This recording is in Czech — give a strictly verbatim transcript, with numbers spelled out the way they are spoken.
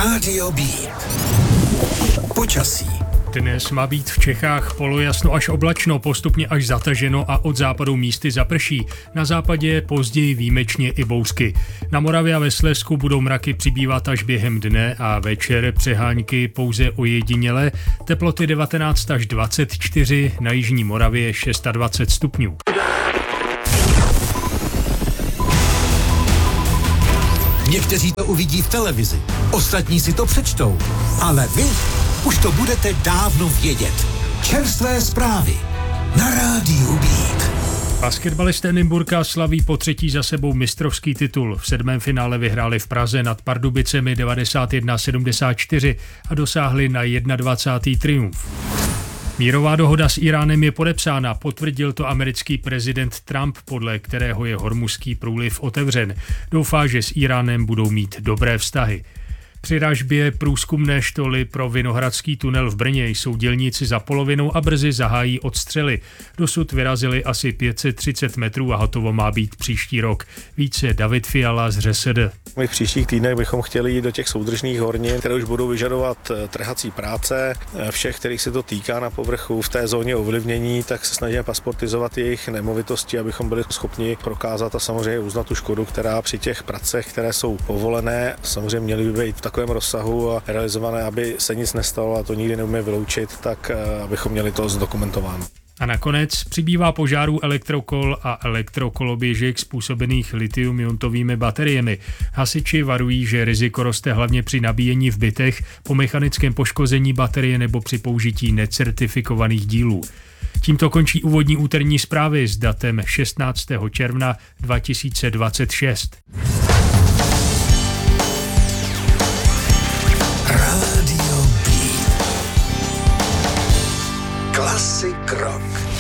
Rádio B. Počasí. Dnes má být v Čechách polojasno až oblačno, postupně až zataženo a od západu místy zaprší. Na západě později výjimečně i bouřky. Na Moravě a ve Slezsku budou mraky přibývat až během dne a večer přehánky pouze ojediněle. Teploty devatenáct až dvacet čtyři, na jižní Moravě dvacet šest stupňů. Někteří to uvidí v televizi, ostatní si to přečtou, ale vy už to budete dávno vědět. Čerstvé zprávy na Rádiu Beat. Basketbalisté Nymburka slaví po třetí za sebou mistrovský titul. V sedmém finále vyhráli v Praze nad Pardubicemi devadesát jedna sedmdesát čtyři a dosáhli na dvacátý první triumf. Mírová dohoda s Íránem je podepsána, potvrdil to americký prezident Trump, podle kterého je Hormuzský průliv otevřen. Doufá, že s Íránem budou mít dobré vztahy. Při ražbě průzkumné štoly pro Vinohradský tunel v Brně jsou dělníci za polovinou a brzy zahájí odstřely. Dosud vyrazili asi pět set třicet metrů a hotovo má být příští rok. Více David Fiala z ŘSD. My v příštích týdnech bychom chtěli jít do těch soudržných hornin, které už budou vyžadovat trhací práce. Všech, kterých se to týká na povrchu v té zóně ovlivnění, tak se snažíme pasportizovat jejich nemovitosti, abychom byli schopni prokázat a samozřejmě uznat tu škodu, která při těch pracech, které jsou povolené, samozřejmě měly by být v takovém rozsahu a realizované, aby se nic nestalo, a to nikdy neumíme vyloučit, tak abychom měli to zdokumentováno. A nakonec přibývá požárů elektrokol a elektrokoloběžek způsobených litium-iontovými bateriemi. Hasiči varují, že riziko roste hlavně při nabíjení v bytech, po mechanickém poškození baterie nebo při použití necertifikovaných dílů. Tímto končí úvodní úterní zprávy s datem šestnáctého června dva tisíce dvacet šest. Rádio B. Klasik rock.